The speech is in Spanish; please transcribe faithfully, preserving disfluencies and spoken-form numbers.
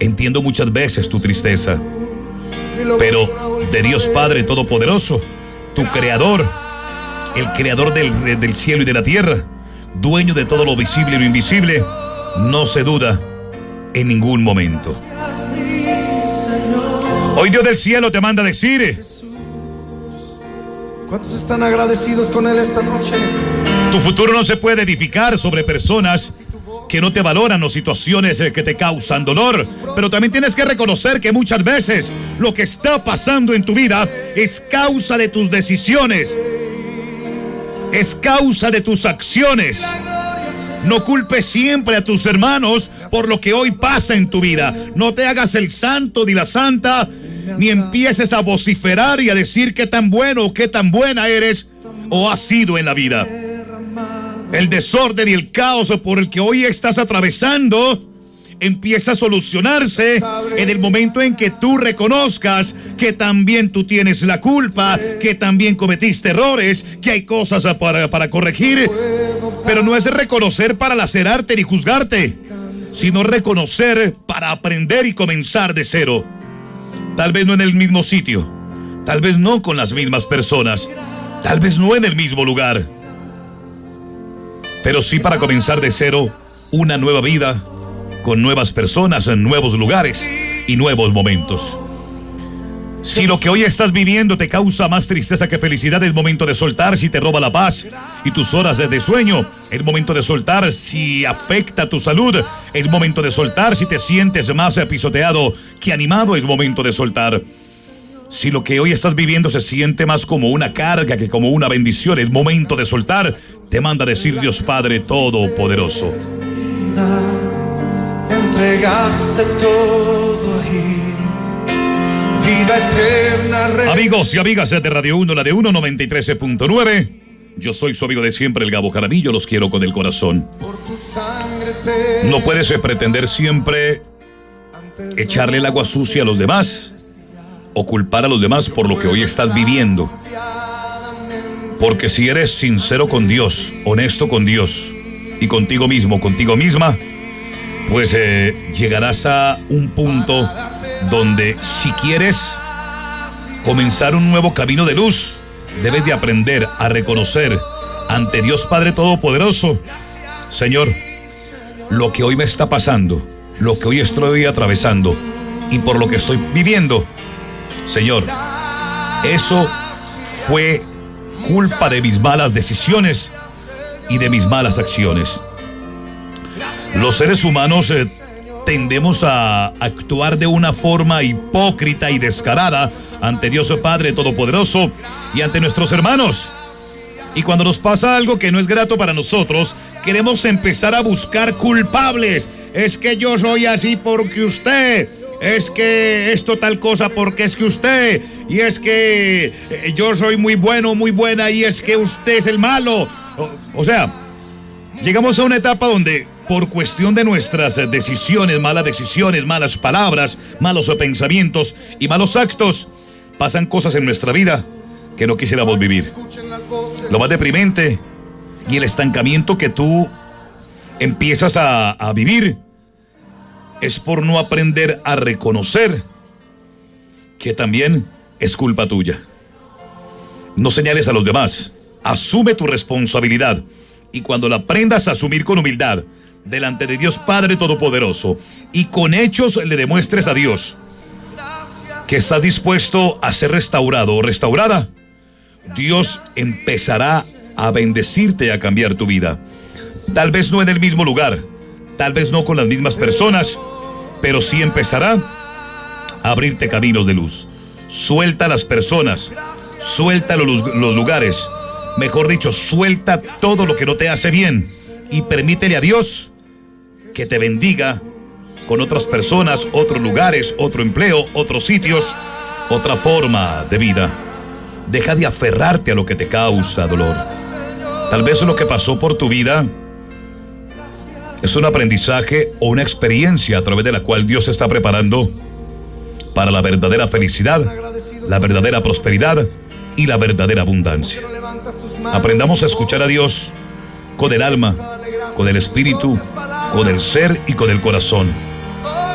Entiendo muchas veces tu tristeza, pero de Dios Padre Todopoderoso, tu Creador, el Creador del, del cielo y de la tierra, dueño de todo lo visible y lo invisible, no se duda en ningún momento. Hoy Dios del cielo te manda a decir: ¿cuántos están agradecidos con Él esta noche? Tu futuro no se puede edificar sobre personas que no te valoran o situaciones que te causan dolor, pero también tienes que reconocer que muchas veces lo que está pasando en tu vida es causa de tus decisiones, es causa de tus acciones. No culpes siempre a tus hermanos por lo que hoy pasa en tu vida. No te hagas el santo ni la santa, ni empieces a vociferar y a decir qué tan bueno o qué tan buena eres o has sido en la vida. El desorden y el caos por el que hoy estás atravesando empieza a solucionarse en el momento en que tú reconozcas que también tú tienes la culpa, que también cometiste errores, que hay cosas para, para corregir, pero no es reconocer para lacerarte ni juzgarte, sino reconocer para aprender y comenzar de cero. Tal vez no en el mismo sitio, tal vez no con las mismas personas, tal vez no en el mismo lugar, pero sí para comenzar de cero una nueva vida, con nuevas personas, en nuevos lugares y nuevos momentos. Si lo que hoy estás viviendo te causa más tristeza que felicidad, es momento de soltar. Si te roba la paz y tus horas de sueño, es momento de soltar. Si afecta tu salud, es momento de soltar. Si te sientes más pisoteado que animado, es momento de soltar. Si lo que hoy estás viviendo se siente más como una carga que como una bendición, es momento de soltar. Te manda a decir Dios Padre Todopoderoso. Entregaste todo y vida eterna. Amigos y amigas de Radio uno, la de uno noventa y tres punto nueve. Yo soy su amigo de siempre, el Gabo Jaramillo. Los quiero con el corazón. No puedes pretender siempre echarle el agua sucia a los demás o culpar a los demás por lo que hoy estás viviendo. Porque si eres sincero con Dios, honesto con Dios y contigo mismo, contigo misma, pues eh, llegarás a un punto donde si quieres comenzar un nuevo camino de luz, debes de aprender a reconocer ante Dios Padre Todopoderoso: Señor, lo que hoy me está pasando, lo que hoy estoy atravesando y por lo que estoy viviendo, Señor, eso fue culpa de mis malas decisiones y de mis malas acciones. Los seres humanos eh, tendemos a actuar de una forma hipócrita y descarada ante Dios Padre Todopoderoso y ante nuestros hermanos. Y cuando nos pasa algo que no es grato para nosotros, queremos empezar a buscar culpables. Es que yo soy así porque usted, es que esto tal cosa porque es que usted, y es que eh, yo soy muy bueno, muy buena, y es que usted es el malo. O, o sea, llegamos a una etapa donde por cuestión de nuestras decisiones, malas decisiones, malas palabras, malos pensamientos y malos actos, pasan cosas en nuestra vida que no quisiéramos vivir. Lo más deprimente y el estancamiento que tú empiezas a, a vivir es por no aprender a reconocer que también es culpa tuya. No señales a los demás, asume tu responsabilidad, y cuando la aprendas a asumir con humildad delante de Dios Padre Todopoderoso y con hechos le demuestres a Dios que estás dispuesto a ser restaurado o restaurada, Dios empezará a bendecirte y a cambiar tu vida. Tal vez no en el mismo lugar, tal vez no con las mismas personas, pero sí empezará a abrirte caminos de luz. Suelta a las personas, suelta los, los lugares, mejor dicho, suelta todo lo que no te hace bien y permítele a Dios que te bendiga con otras personas, otros lugares, otro empleo, otros sitios, otra forma de vida. Deja de aferrarte a lo que te causa dolor. Tal vez lo que pasó por tu vida es un aprendizaje o una experiencia a través de la cual Dios se está preparando para la verdadera felicidad, la verdadera prosperidad y la verdadera abundancia. Aprendamos a escuchar a Dios con el alma, con el espíritu, con el ser y con el corazón.